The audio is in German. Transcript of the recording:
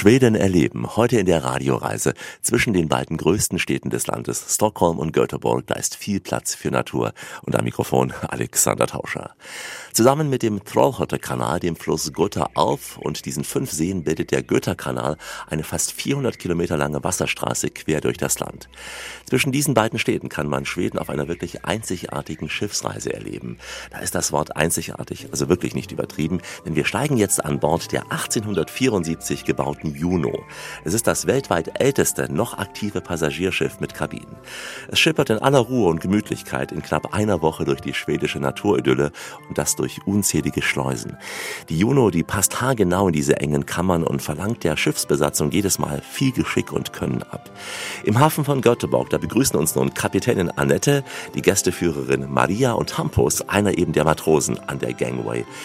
Schweden erleben. Heute in der Radioreise zwischen den beiden größten Städten des Landes, Stockholm und Göteborg. Da ist viel Platz für Natur. Und am Mikrofon Alexander Tauscher. Zusammen mit dem Trollhätte-Kanal, dem Fluss Göta auf und diesen 5 Seen bildet der Göta-Kanal eine fast 400 Kilometer lange Wasserstraße quer durch das Land. Zwischen diesen beiden Städten kann man Schweden auf einer wirklich einzigartigen Schiffsreise erleben. Da ist das Wort einzigartig, also wirklich nicht übertrieben, denn wir steigen jetzt an Bord der 1874 gebauten Juno. Es ist das weltweit älteste, noch aktive Passagierschiff mit Kabinen. Es schippert in aller Ruhe und Gemütlichkeit in knapp einer Woche durch die schwedische Naturidylle und das durch unzählige Schleusen. Die Juno, die passt haargenau in diese engen Kammern und verlangt der Schiffsbesatzung jedes Mal viel Geschick und Können ab. Im Hafen von Göteborg, da begrüßen uns nun Kapitänin Annette, die Gästeführerin Maria und Hampus, einer eben der Matrosen an der Gangway.